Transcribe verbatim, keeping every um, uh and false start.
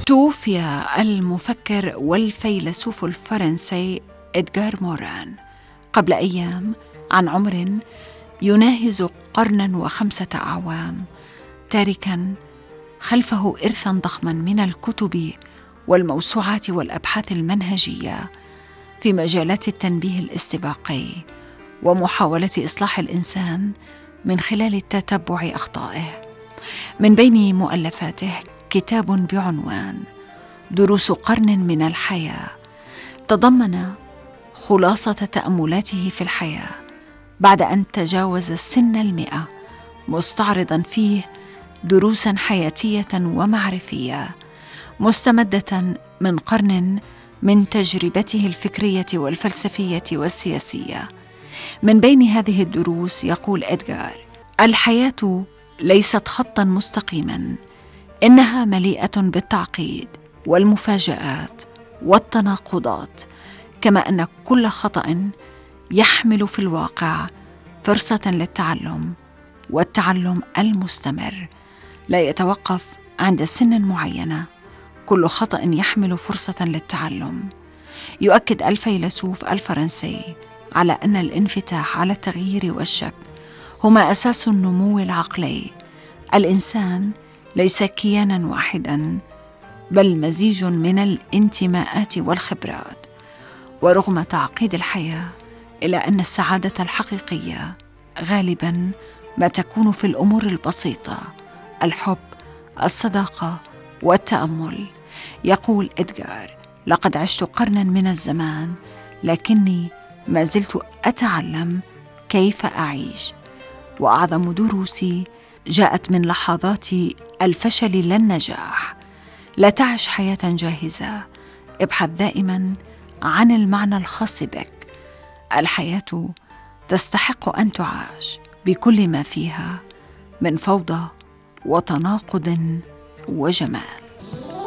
توفي المفكر والفيلسوف الفرنسي إدغار موران قبل أيام عن عمر يناهز قرنا وخمسة أعوام، تاركا خلفه إرثا ضخما من الكتب والموسوعات والأبحاث المنهجية في مجالات التنبيه الاستباقي ومحاولة إصلاح الإنسان من خلال تتبع أخطائه. من بين مؤلفاته كتاب بعنوان دروس قرن من الحياة، تضمن خلاصة تأملاته في الحياة بعد أن تجاوز سن المئة، مستعرضا فيه دروسا حياتية ومعرفية مستمدة من قرن من تجربته الفكرية والفلسفية والسياسية. من بين هذه الدروس يقول إدغار: الحياة ليست خطا مستقيما، إنها مليئة بالتعقيد والمفاجآت والتناقضات، كما أن كل خطأ يحمل في الواقع فرصة للتعلم، والتعلم المستمر لا يتوقف عند سن معينة، كل خطأ يحمل فرصة للتعلم. يؤكد الفيلسوف الفرنسي على أن الانفتاح على التغيير والشك هما أساس النمو العقلي. الإنسان ليس كيانا واحدا، بل مزيج من الانتماءات والخبرات. ورغم تعقيد الحياة، إلا أن السعادة الحقيقية غالبا ما تكون في الأمور البسيطة: الحب، الصداقة، والتأمل. يقول إدغار: لقد عشت قرنا من الزمان، لكني ما زلت أتعلم كيف أعيش، وأعظم دروسي جاءت من لحظات الفشل لا النجاح. لا تعش حياة جاهزة، ابحث دائما عن المعنى الخاص بك. الحياة تستحق أن تعاش بكل ما فيها من فوضى وتناقض وجمال.